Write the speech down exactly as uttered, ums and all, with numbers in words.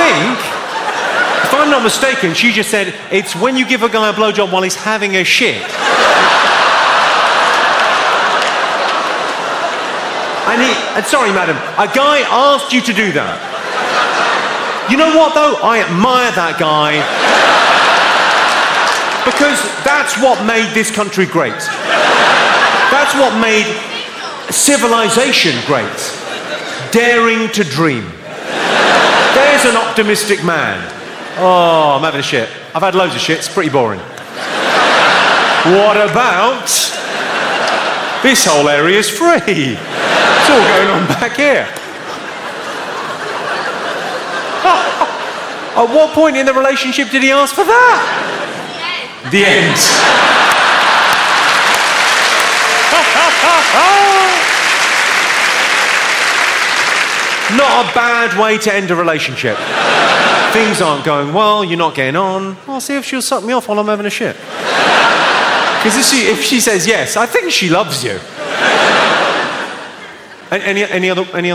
think, if I'm not mistaken, she just said, it's when you give a guy a blowjob while he's having a shit. And he, and sorry, madam, a guy asked you to do that. You know what, though? I admire that guy. Because that's what made this country great. That's what made civilization great. Daring to dream. There's an optimistic man. Oh, I'm having a shit. I've had loads of shit. It's pretty boring. What about... this whole area's free. It's all going on back here. At what point in the relationship did he ask for that? The end. Not a bad way to end a relationship. Things aren't going well, you're not getting on. I'll see if she'll suck me off while I'm having a shit. Because if she, if she says yes, I think she loves you. Any, any other... Any other